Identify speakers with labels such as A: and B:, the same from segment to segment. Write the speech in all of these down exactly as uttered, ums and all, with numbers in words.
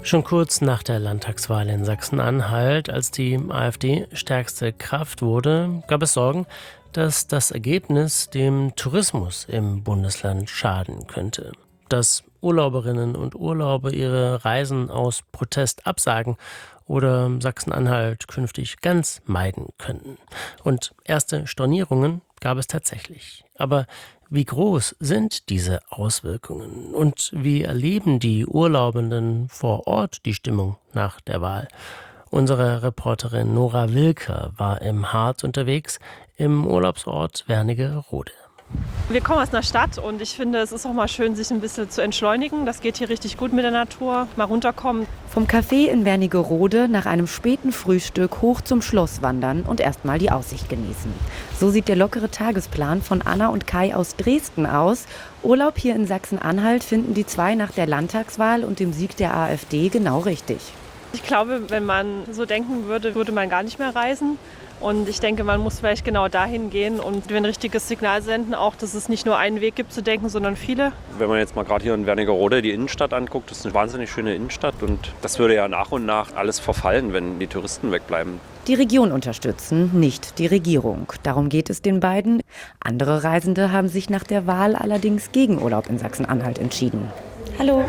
A: Schon kurz nach der Landtagswahl in Sachsen-Anhalt, als die AfD stärkste Kraft wurde, gab es Sorgen, dass das Ergebnis dem Tourismus im Bundesland schaden könnte. Dass Urlauberinnen und Urlauber ihre Reisen aus Protest absagen oder Sachsen-Anhalt künftig ganz meiden könnten. Und erste Stornierungen gab es tatsächlich. Aber wie groß sind diese Auswirkungen und wie erleben die Urlaubenden vor Ort die Stimmung nach der Wahl? Unsere Reporterin Nora Wilker war im Harz unterwegs, im Urlaubsort Wernigerode.
B: Wir kommen aus einer Stadt und ich finde, es ist auch mal schön, sich ein bisschen zu entschleunigen. Das geht hier richtig gut mit der Natur, mal runterkommen.
C: Vom Café in Wernigerode nach einem späten Frühstück hoch zum Schloss wandern und erstmal die Aussicht genießen. So sieht der lockere Tagesplan von Anna und Kai aus Dresden aus. Urlaub hier in Sachsen-Anhalt finden die zwei nach der Landtagswahl und dem Sieg der AfD genau richtig.
B: Ich glaube, wenn man so denken würde, würde man gar nicht mehr reisen. Und ich denke, man muss vielleicht genau dahin gehen und ein richtiges Signal senden, auch dass es nicht nur einen Weg gibt zu denken, sondern viele.
D: Wenn man jetzt mal gerade hier in Wernigerode die Innenstadt anguckt, das ist eine wahnsinnig schöne Innenstadt und das würde ja nach und nach alles verfallen, wenn die Touristen wegbleiben.
C: Die Region unterstützen, nicht die Regierung. Darum geht es den beiden. Andere Reisende haben sich nach der Wahl allerdings gegen Urlaub in Sachsen-Anhalt entschieden. Hallo.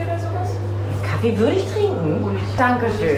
E: Kaffee würde ich trinken. Dankeschön.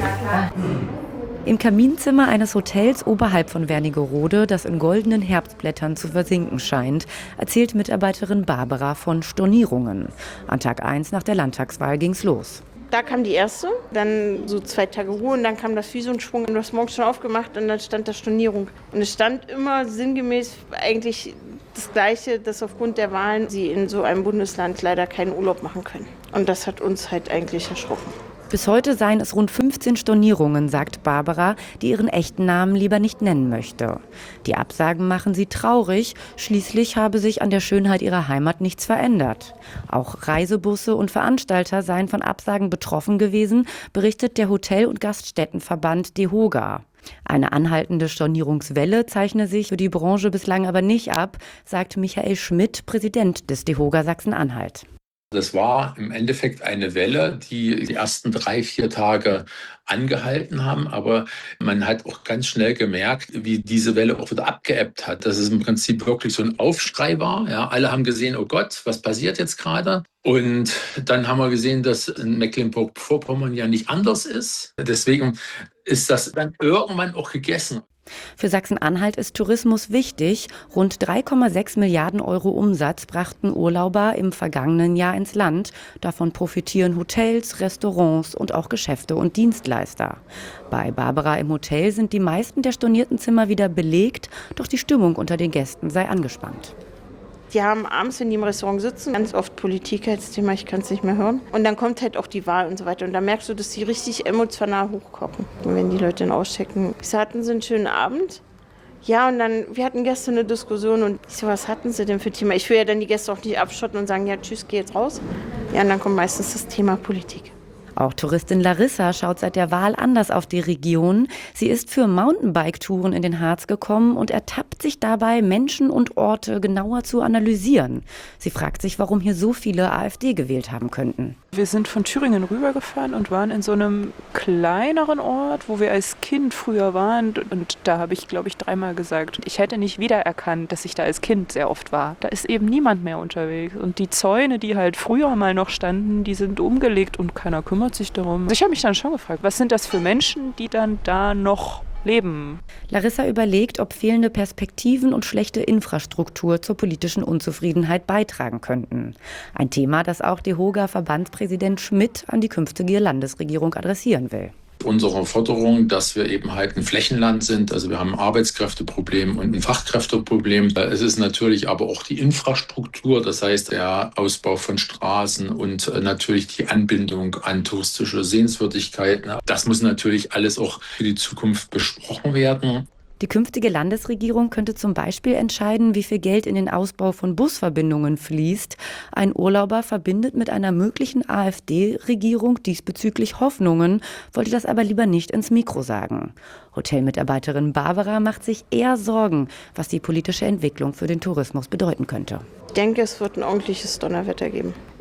C: Im Kaminzimmer eines Hotels oberhalb von Wernigerode, das in goldenen Herbstblättern zu versinken scheint, erzählt Mitarbeiterin Barbara von Stornierungen. An Tag eins nach der Landtagswahl ging's los.
F: Da kam die erste, dann so zwei Tage Ruhe und dann kam das wie so ein Schwung. Und du hast morgens schon aufgemacht und dann stand da Stornierung. Und es stand immer sinngemäß eigentlich das Gleiche, dass aufgrund der Wahlen sie in so einem Bundesland leider keinen Urlaub machen können. Und das hat uns halt eigentlich erschrocken.
C: Bis heute seien es rund fünfzehn Stornierungen, sagt Barbara, die ihren echten Namen lieber nicht nennen möchte. Die Absagen machen sie traurig, schließlich habe sich an der Schönheit ihrer Heimat nichts verändert. Auch Reisebusse und Veranstalter seien von Absagen betroffen gewesen, berichtet der Hotel- und Gaststättenverband DEHOGA. Eine anhaltende Stornierungswelle zeichne sich für die Branche bislang aber nicht ab, sagt Michael Schmidt, Präsident des DEHOGA Sachsen-Anhalt.
G: Das war im Endeffekt eine Welle, die die ersten drei, vier Tage angehalten haben. Aber man hat auch ganz schnell gemerkt, wie diese Welle auch wieder abgeebbt hat. Dass es im Prinzip wirklich so ein Aufschrei war. Ja, alle haben gesehen, oh Gott, was passiert jetzt gerade? Und dann haben wir gesehen, dass in Mecklenburg-Vorpommern ja nicht anders ist. Deswegen ist das dann irgendwann auch gegessen.
C: Für Sachsen-Anhalt ist Tourismus wichtig. Rund drei Komma sechs Milliarden Euro Umsatz brachten Urlauber im vergangenen Jahr ins Land. Davon profitieren Hotels, Restaurants und auch Geschäfte und Dienstleister. Bei Barbara im Hotel sind die meisten der stornierten Zimmer wieder belegt, doch die Stimmung unter den Gästen sei angespannt.
F: Die haben abends, wenn die im Restaurant sitzen, ganz oft Politik als Thema, ich kann es nicht mehr hören. Und dann kommt halt auch die Wahl und so weiter. Und da merkst du, dass die richtig emotional hochkochen, wenn die Leute dann auschecken. Ich so, hatten sie einen schönen Abend? Ja, und dann, wir hatten gestern eine Diskussion und ich so, was hatten sie denn für Thema? Ich will ja dann die Gäste auch nicht abschotten und sagen, ja, tschüss, geh jetzt raus. Ja, und dann kommt meistens das Thema Politik.
C: Auch Touristin Larissa schaut seit der Wahl anders auf die Region. Sie ist für Mountainbike-Touren in den Harz gekommen und ertappt sich dabei, Menschen und Orte genauer zu analysieren. Sie fragt sich, warum hier so viele AfD gewählt haben könnten.
H: Wir sind von Thüringen rübergefahren und waren in so einem kleineren Ort, wo wir als Kind früher waren. Und da habe ich, glaube ich, dreimal gesagt, ich hätte nicht wiedererkannt, dass ich da als Kind sehr oft war. Da ist eben niemand mehr unterwegs. Und die Zäune, die halt früher mal noch standen, die sind umgelegt und keiner kümmert sich darum. Ich habe mich dann schon gefragt, was sind das für Menschen, die dann da noch leben?
C: Larissa überlegt, ob fehlende Perspektiven und schlechte Infrastruktur zur politischen Unzufriedenheit beitragen könnten. Ein Thema, das auch DEHOGA-Verbandspräsident Schmidt an die künftige Landesregierung adressieren will.
G: Unsere Forderung, dass wir eben halt ein Flächenland sind. Also wir haben ein Arbeitskräfteproblem und ein Fachkräfteproblem. Es ist natürlich aber auch die Infrastruktur, das heißt der Ausbau von Straßen und natürlich die Anbindung an touristische Sehenswürdigkeiten. Das muss natürlich alles auch für die Zukunft besprochen werden.
C: Die künftige Landesregierung könnte zum Beispiel entscheiden, wie viel Geld in den Ausbau von Busverbindungen fließt. Ein Urlauber verbindet mit einer möglichen AfD-Regierung diesbezüglich Hoffnungen, wollte das aber lieber nicht ins Mikro sagen. Hotelmitarbeiterin Barbara macht sich eher Sorgen, was die politische Entwicklung für den Tourismus bedeuten könnte.
F: Ich denke, es wird ein ordentliches Donnerwetter geben.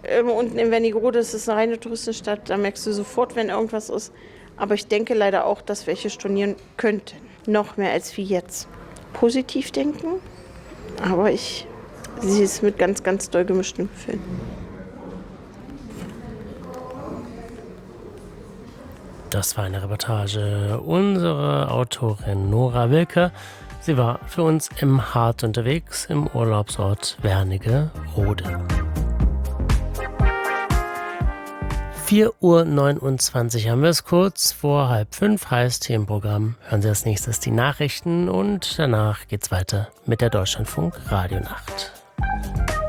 F: Ähm, unten in Wernigerode, das ist eine reine Touristenstadt, da merkst du sofort, wenn irgendwas ist. Aber ich denke leider auch, dass welche stornieren könnten. Noch mehr als wie jetzt. Positiv denken, aber ich sehe es mit ganz, ganz doll gemischten Gefühlen.
A: Das war eine Reportage unserer Autorin Nora Wilke. Sie war für uns im Hart unterwegs im Urlaubsort Wernigerode. vier Uhr neunundzwanzig haben wir es, kurz vor halb fünf, heißt hier im Programm. Hören Sie als nächstes die Nachrichten und danach geht's weiter mit der Deutschlandfunk Radionacht.